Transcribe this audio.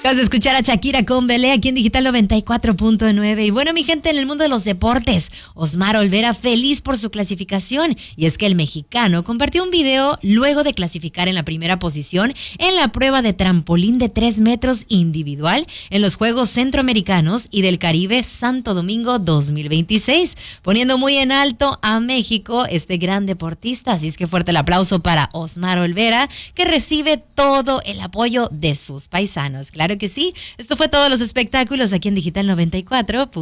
Acabas de escuchar a Shakira con Belé aquí en Digital 94.9. Y bueno, mi gente, en el mundo de los deportes, Osmar Olvera feliz por su clasificación. Y es que el mexicano compartió un video luego de clasificar en la primera posición en la prueba de trampolín de 3 metros individual en los Juegos Centroamericanos y del Caribe Santo Domingo 2026, poniendo muy en alto a México, este gran deportista. Así es que fuerte el aplauso para Osmar Olvera, que recibe todo el apoyo de sus paisanos. Claro que sí. Esto fue todos los espectáculos aquí en Digital 94.